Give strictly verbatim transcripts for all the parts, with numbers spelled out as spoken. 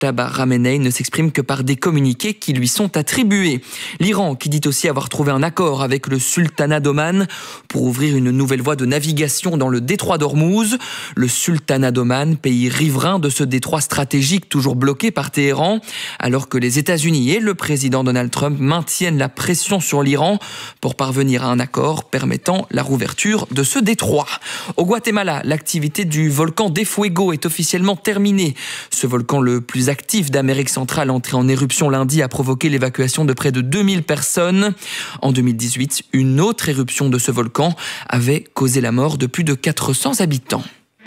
Mojtaba Ramenei ne s'exprime que par des communiqués qui lui sont attribués. L'Iran qui dit aussi avoir trouvé un accord avec le sultanat d'Oman pour ouvrir une nouvelle voie de navigation dans le détroit d'Ormuz. Le sultanat d'Oman, pays riverain de ce détroit stratégique toujours bloqué par Téhéran, alors que les États-Unis et le président Donald Trump maintiennent la pression sur l'Iran pour parvenir à un accord permettant la rouverture de ce détroit. Au Guatemala, l'activité du volcan de Fuego est officiellement terminée. Ce volcan le plus actif d'Amérique centrale, entré en éruption lundi, a provoqué l'évacuation de près de deux mille personnes. En deux mille dix-huit, une autre éruption de ce volcan avait causé la mort de plus de quatre cents habitants.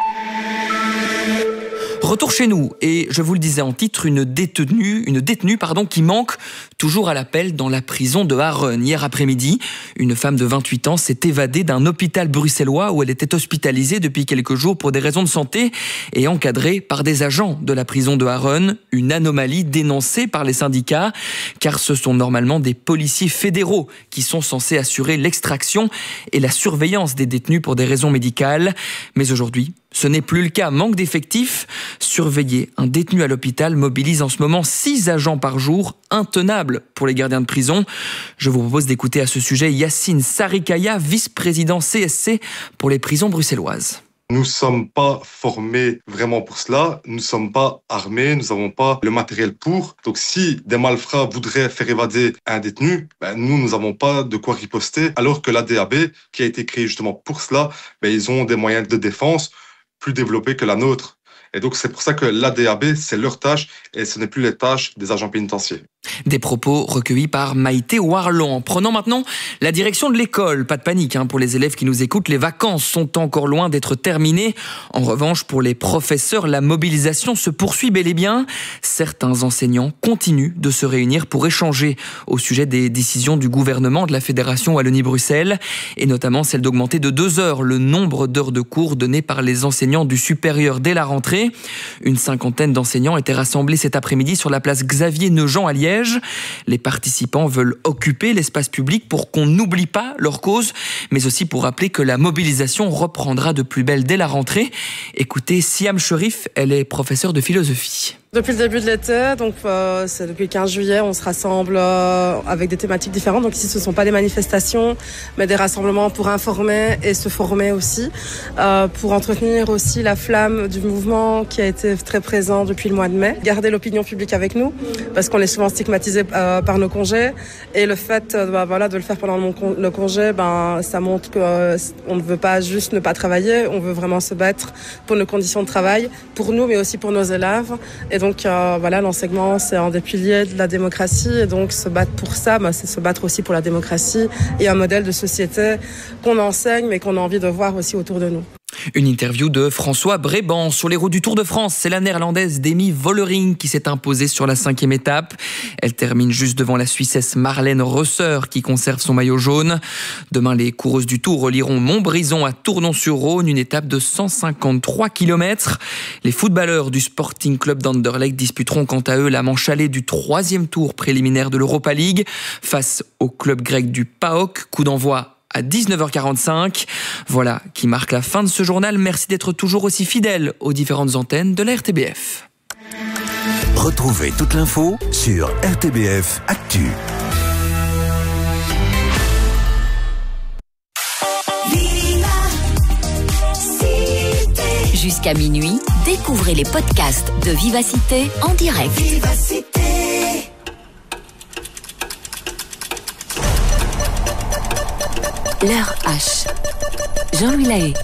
Retour chez nous, et je vous le disais en titre, une détenue, une détenue pardon, qui manque toujours à l'appel dans la prison de Harren. Hier après-midi, une femme de vingt-huit ans s'est évadée d'un hôpital bruxellois où elle était hospitalisée depuis quelques jours pour des raisons de santé et encadrée par des agents de la prison de Harren. Une anomalie dénoncée par les syndicats, car ce sont normalement des policiers fédéraux qui sont censés assurer l'extraction et la surveillance des détenus pour des raisons médicales. Mais aujourd'hui, ce n'est plus le cas. Manque d'effectifs. Surveiller un détenu à l'hôpital mobilise en ce moment six agents par jour, intenable pour les gardiens de prison. Je vous propose d'écouter à ce sujet Yacine Sarikaya, vice-président C S C pour les prisons bruxelloises. Nous ne sommes pas formés vraiment pour cela, nous ne sommes pas armés, nous n'avons pas le matériel pour. Donc si des malfrats voudraient faire évader un détenu, ben nous, nous n'avons pas de quoi riposter, alors que l'A D A B, qui a été créé justement pour cela, ben ils ont des moyens de défense plus développés que la nôtre. Et donc c'est pour ça que l'A D A B, c'est leur tâche et ce n'est plus les tâches des agents pénitentiaires. Des propos recueillis par Maïté Warlon. Prenons maintenant la direction de l'école. Pas de panique hein, pour les élèves qui nous écoutent, les vacances sont encore loin d'être terminées. En revanche, pour les professeurs, la mobilisation se poursuit bel et bien. Certains enseignants continuent de se réunir pour échanger au sujet des décisions du gouvernement de la Fédération Wallonie-Bruxelles, et notamment celle d'augmenter de deux heures le nombre d'heures de cours données par les enseignants du supérieur dès la rentrée. Une cinquantaine d'enseignants étaient rassemblés cet après-midi sur la place Xavier-Neujean à Liège. Les participants veulent occuper l'espace public pour qu'on n'oublie pas leur cause, mais aussi pour rappeler que la mobilisation reprendra de plus belle dès la rentrée. Écoutez Siam Cherif, elle est professeure de philosophie. Depuis le début de l'été, donc euh, c'est depuis le quinze juillet, on se rassemble euh, avec des thématiques différentes. Donc ici, ce ne sont pas des manifestations, mais des rassemblements pour informer et se former aussi, euh, pour entretenir aussi la flamme du mouvement qui a été très présent depuis le mois de mai. Garder l'opinion publique avec nous, parce qu'on est souvent stigmatisé euh, par nos congés, et le fait euh, bah, voilà, de le faire pendant mon con- le congé, ben, ça montre qu'on euh, ne veut pas juste ne pas travailler, on veut vraiment se battre pour nos conditions de travail, pour nous, mais aussi pour nos élèves. Et donc euh, voilà, l'enseignement, c'est un des piliers de la démocratie, et donc se battre pour ça, bah, c'est se battre aussi pour la démocratie et un modèle de société qu'on enseigne mais qu'on a envie de voir aussi autour de nous. Une interview de François Bréban sur les routes du Tour de France. C'est la néerlandaise Demi Vollering qui s'est imposée sur la cinquième étape. Elle termine juste devant la Suissesse Marlène Rosser qui conserve son maillot jaune. Demain, les coureuses du Tour relieront Montbrison à Tournon-sur-Rhône, une étape de cent cinquante-trois kilomètres. Les footballeurs du Sporting Club d'Anderlecht disputeront quant à eux la manche allée du troisième tour préliminaire de l'Europa League face au club grec du P A O K. Coup d'envoi à dix-neuf heures quarante-cinq. Voilà qui marque la fin de ce journal. Merci d'être toujours aussi fidèle aux différentes antennes de la R T B F. Retrouvez toute l'info sur R T B F Actu. Jusqu'à minuit, découvrez les podcasts de Vivacité en direct. Vivacité. L'heure H. Jean-Louis Lahaye.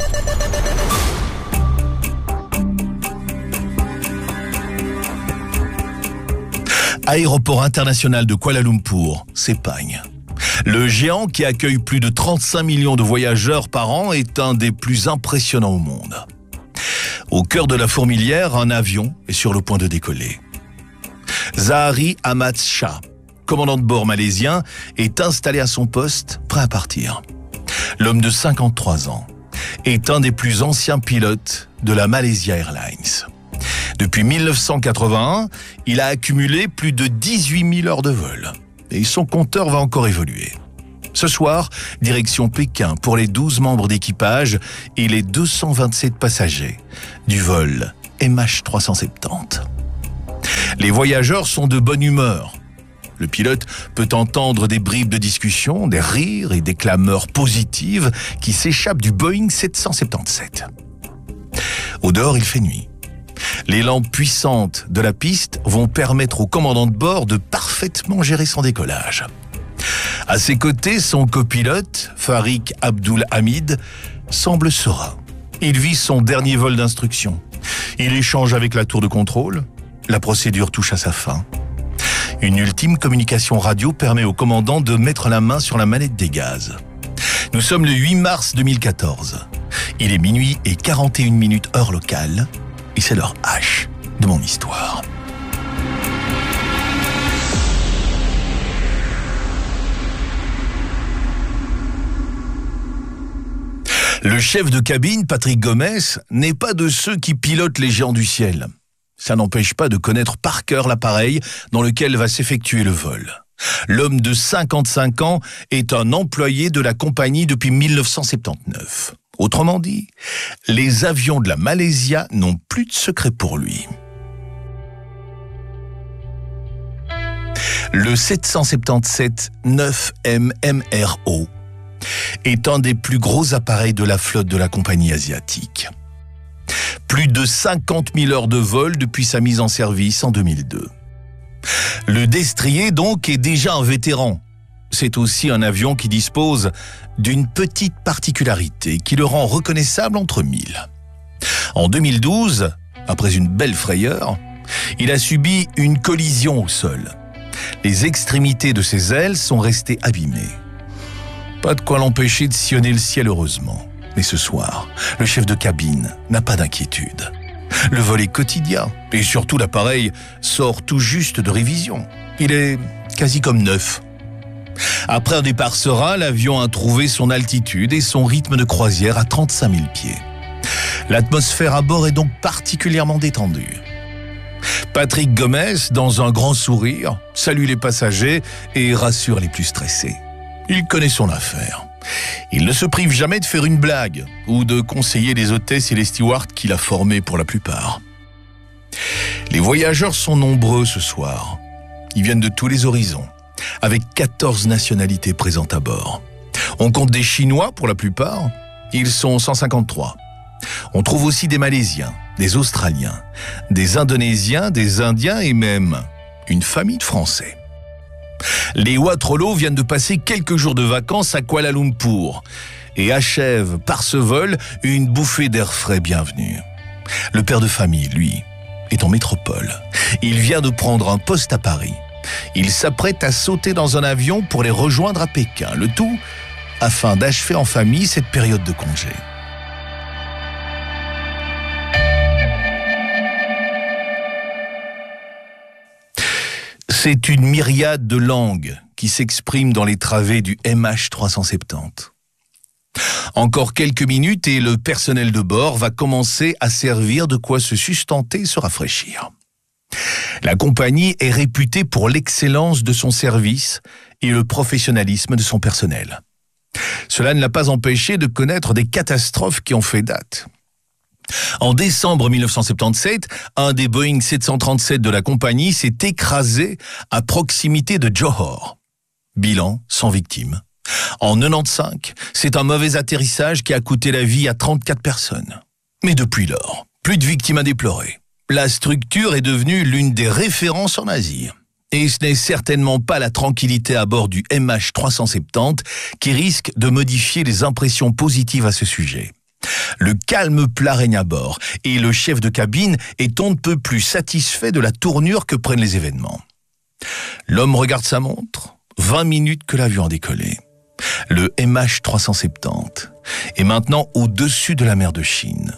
Aéroport international de Kuala Lumpur, s'épagne. Le géant qui accueille plus de trente-cinq millions de voyageurs par an est un des plus impressionnants au monde. Au cœur de la fourmilière, un avion est sur le point de décoller. Zahari Ahmad Shah, commandant de bord malaisien, est installé à son poste, prêt à partir. L'homme de cinquante-trois ans est un des plus anciens pilotes de la Malaysia Airlines. Depuis mille neuf cent quatre-vingt-un, il a accumulé plus de dix-huit mille heures de vol. Et son compteur va encore évoluer. Ce soir, direction Pékin pour les douze membres d'équipage et les deux cent vingt-sept passagers du vol M H trois cent soixante-dix. Les voyageurs sont de bonne humeur. Le pilote peut entendre des bribes de discussion, des rires et des clameurs positives qui s'échappent du Boeing sept cent soixante-dix-sept. Au dehors, il fait nuit. Les lampes puissantes de la piste vont permettre au commandant de bord de parfaitement gérer son décollage. À ses côtés, son copilote, Farik Abdul Hamid, semble serein. Il vit son dernier vol d'instruction. Il échange avec la tour de contrôle. La procédure touche à sa fin. Une ultime communication radio permet au commandant de mettre la main sur la manette des gaz. Nous sommes le huit mars deux mille quatorze. Il est minuit et quarante et une minutes heure locale. Et c'est l'heure H de mon histoire. Le chef de cabine, Patrick Gomes, n'est pas de ceux qui pilotent les géants du ciel. Ça n'empêche pas de connaître par cœur l'appareil dans lequel va s'effectuer le vol. L'homme de cinquante-cinq ans est un employé de la compagnie depuis mille neuf cent soixante-dix-neuf. Autrement dit, les avions de la Malaysia n'ont plus de secret pour lui. Le sept cent soixante-dix-sept neuf M M R O est un des plus gros appareils de la flotte de la compagnie asiatique. Plus de cinquante mille heures de vol depuis sa mise en service en deux mille deux. Le destrier, donc, est déjà un vétéran. C'est aussi un avion qui dispose d'une petite particularité qui le rend reconnaissable entre mille. En deux mille douze, après une belle frayeur, il a subi une collision au sol. Les extrémités de ses ailes sont restées abîmées. Pas de quoi l'empêcher de sillonner le ciel heureusement. Mais ce soir, le chef de cabine n'a pas d'inquiétude. Le vol est quotidien et surtout l'appareil sort tout juste de révision. Il est quasi comme neuf. Après un départ serein, l'avion a trouvé son altitude et son rythme de croisière à trente-cinq mille pieds. L'atmosphère à bord est donc particulièrement détendue. Patrick Gomes, dans un grand sourire, salue les passagers et rassure les plus stressés. Il connaît son affaire. Il ne se prive jamais de faire une blague ou de conseiller les hôtesses et les stewards qu'il a formés pour la plupart. Les voyageurs sont nombreux ce soir. Ils viennent de tous les horizons, avec quatorze nationalités présentes à bord. On compte des Chinois pour la plupart, ils sont cent cinquante-trois. On trouve aussi des Malaisiens, des Australiens, des Indonésiens, des Indiens et même une famille de Français. Les Watrolo viennent de passer quelques jours de vacances à Kuala Lumpur et achèvent par ce vol une bouffée d'air frais bienvenue. Le père de famille, lui, est en métropole. Il vient de prendre un poste à Paris. Il s'apprête à sauter dans un avion pour les rejoindre à Pékin, le tout afin d'achever en famille cette période de congé. C'est une myriade de langues qui s'expriment dans les travées du M H trois cent soixante-dix. Encore quelques minutes et le personnel de bord va commencer à servir de quoi se sustenter et se rafraîchir. La compagnie est réputée pour l'excellence de son service et le professionnalisme de son personnel. Cela ne l'a pas empêché de connaître des catastrophes qui ont fait date. En décembre mille neuf cent soixante-dix-sept, un des Boeing sept cent trente-sept de la compagnie s'est écrasé à proximité de Johor. Bilan, sans victimes. En mille neuf cent quatre-vingt-quinze, c'est un mauvais atterrissage qui a coûté la vie à trente-quatre personnes. Mais depuis lors, plus de victimes à déplorer. La structure est devenue l'une des références en Asie. Et ce n'est certainement pas la tranquillité à bord du M H trois cent soixante-dix qui risque de modifier les impressions positives à ce sujet. Le calme plat règne à bord et le chef de cabine est on ne peut plus satisfait de la tournure que prennent les événements. L'homme regarde sa montre, vingt minutes que l'avion a décollé. Le M H trois cent soixante-dix est maintenant au-dessus de la mer de Chine.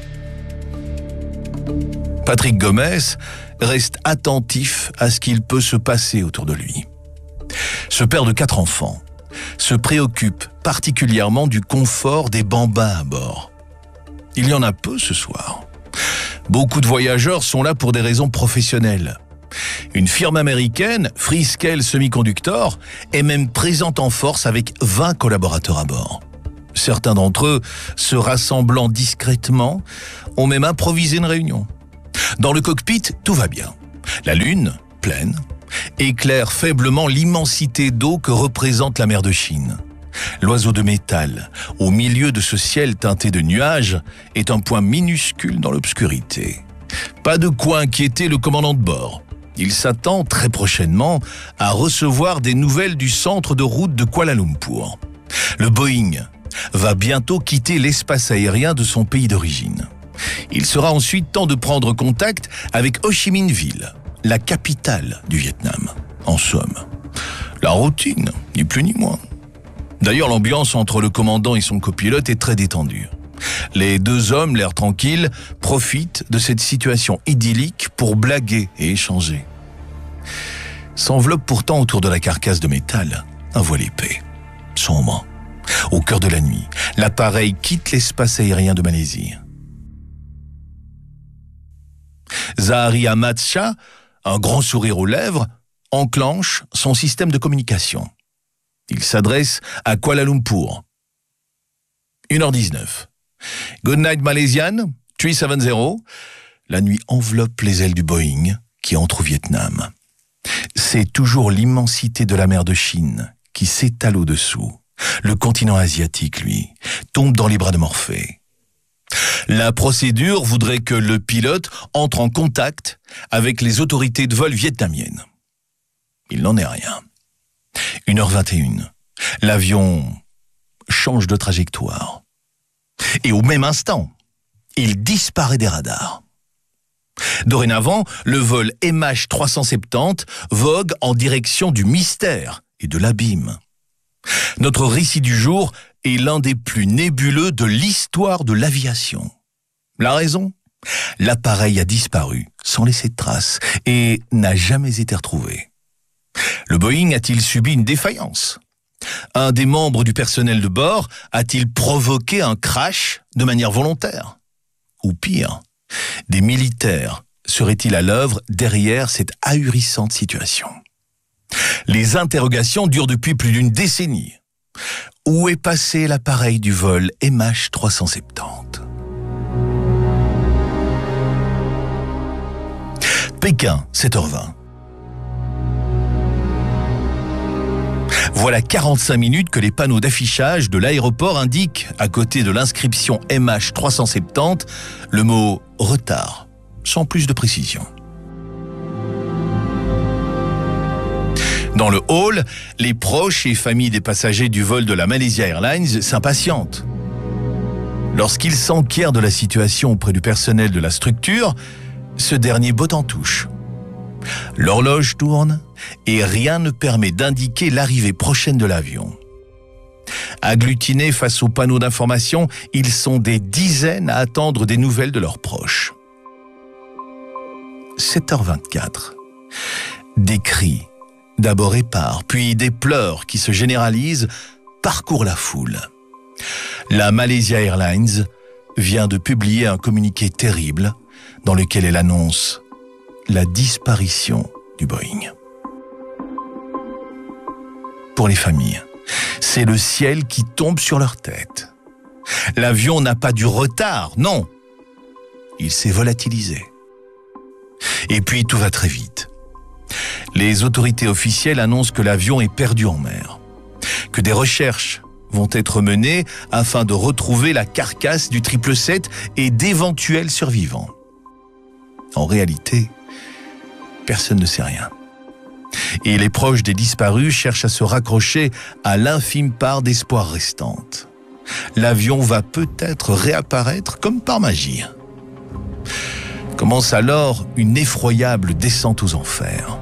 Patrick Gomes reste attentif à ce qu'il peut se passer autour de lui. Ce père de quatre enfants se préoccupe particulièrement du confort des bambins à bord. Il y en a peu ce soir. Beaucoup de voyageurs sont là pour des raisons professionnelles. Une firme américaine, Freescale Semiconductor, est même présente en force avec vingt collaborateurs à bord. Certains d'entre eux, se rassemblant discrètement, ont même improvisé une réunion. Dans le cockpit, tout va bien. La lune, pleine, éclaire faiblement l'immensité d'eau que représente la mer de Chine. L'oiseau de métal, au milieu de ce ciel teinté de nuages, est un point minuscule dans l'obscurité. Pas de quoi inquiéter le commandant de bord. Il s'attend très prochainement à recevoir des nouvelles du centre de route de Kuala Lumpur. Le Boeing va bientôt quitter l'espace aérien de son pays d'origine. Il sera ensuite temps de prendre contact avec Ho Chi Minh Ville, la capitale du Vietnam. En somme, la routine, ni plus ni moins. D'ailleurs, l'ambiance entre le commandant et son copilote est très détendue. Les deux hommes, l'air tranquilles, profitent de cette situation idyllique pour blaguer et échanger. S'enveloppe pourtant autour de la carcasse de métal un voile épais, sombre. Au cœur de la nuit, l'appareil quitte l'espace aérien de Malaisie. Zahari Ahmad Shah, un grand sourire aux lèvres, enclenche son système de communication. Il s'adresse à Kuala Lumpur. une heure dix-neuf. Good night Malaysian, trois cent soixante. La nuit enveloppe les ailes du Boeing qui entre au Vietnam. C'est toujours l'immensité de la mer de Chine qui s'étale au-dessous. Le continent asiatique, lui, tombe dans les bras de Morphée. La procédure voudrait que le pilote entre en contact avec les autorités de vol vietnamiennes. Il n'en est rien. une heure vingt et une. L'avion change de trajectoire. Et au même instant, il disparaît des radars. Dorénavant, le vol M H trois cent soixante-dix vogue en direction du mystère et de l'abîme. Notre récit du jour est l'un des plus nébuleux de l'histoire de l'aviation. La raison ? L'appareil a disparu sans laisser de traces et n'a jamais été retrouvé. Le Boeing a-t-il subi une défaillance ? Un des membres du personnel de bord a-t-il provoqué un crash de manière volontaire ? Ou pire, des militaires seraient-ils à l'œuvre derrière cette ahurissante situation ? Les interrogations durent depuis plus d'une décennie. Où est passé l'appareil du vol M H trois cent soixante-dix ? Pékin, sept heures vingt. Voilà quarante-cinq minutes que les panneaux d'affichage de l'aéroport indiquent, à côté de l'inscription M H trois cent soixante-dix, le mot « retard », sans plus de précision. Dans le hall, les proches et familles des passagers du vol de la Malaysia Airlines s'impatientent. Lorsqu'ils s'enquièrent de la situation auprès du personnel de la structure, ce dernier botte en touche. L'horloge tourne et rien ne permet d'indiquer l'arrivée prochaine de l'avion. Agglutinés face aux panneaux d'information, ils sont des dizaines à attendre des nouvelles de leurs proches. sept heures vingt-quatre. Des cris, d'abord épars, puis des pleurs qui se généralisent, parcourent la foule. La Malaysia Airlines vient de publier un communiqué terrible dans lequel elle annonce la disparition du Boeing. Pour les familles, c'est le ciel qui tombe sur leur tête. L'avion n'a pas du retard, non. Il s'est volatilisé. Et puis tout va très vite. Les autorités officielles annoncent que l'avion est perdu en mer, que des recherches vont être menées afin de retrouver la carcasse du triple sept et d'éventuels survivants. En réalité, personne ne sait rien. Et les proches des disparus cherchent à se raccrocher à l'infime part d'espoir restante. L'avion va peut-être réapparaître comme par magie. Commence alors une effroyable descente aux enfers.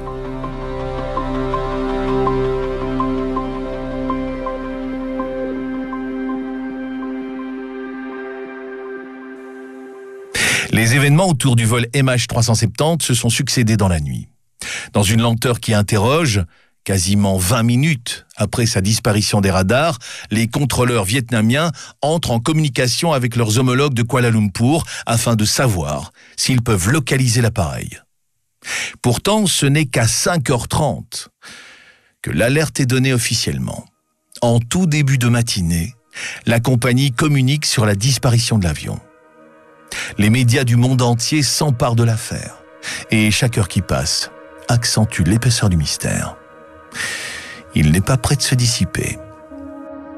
Les événements autour du vol M H trois cent soixante-dix se sont succédés dans la nuit. Dans une lenteur qui interroge, quasiment vingt minutes après sa disparition des radars, les contrôleurs vietnamiens entrent en communication avec leurs homologues de Kuala Lumpur afin de savoir s'ils peuvent localiser l'appareil. Pourtant, ce n'est qu'à cinq heures trente que l'alerte est donnée officiellement. En tout début de matinée, la compagnie communique sur la disparition de l'avion. Les médias du monde entier s'emparent de l'affaire. Et chaque heure qui passe accentue l'épaisseur du mystère. Il n'est pas près de se dissiper.